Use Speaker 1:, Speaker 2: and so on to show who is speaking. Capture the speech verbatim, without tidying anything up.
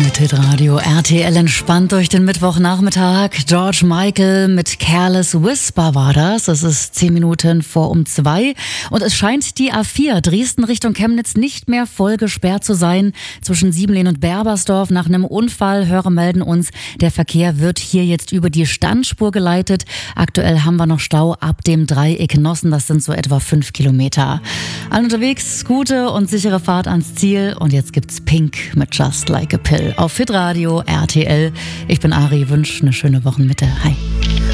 Speaker 1: Mit Hitradio R T L entspannt durch den Mittwochnachmittag. George Michael mit Careless Whisper war das. Es ist zehn Minuten vor um zwei. Und es scheint die A vier Dresden Richtung Chemnitz nicht mehr voll gesperrt zu sein. Zwischen Siebenlehn und Berbersdorf nach einem Unfall. Hörer melden uns, der Verkehr wird hier jetzt über die Standspur geleitet. Aktuell haben wir noch Stau ab dem Dreieck Nossen. Das sind so etwa fünf Kilometer. Allen unterwegs, gute und sichere Fahrt ans Ziel. Und jetzt gibt's Pink mit Just Like a Pill auf Hitradio R T L. Ich bin Ari, wünsche eine schöne Wochenmitte. Hi.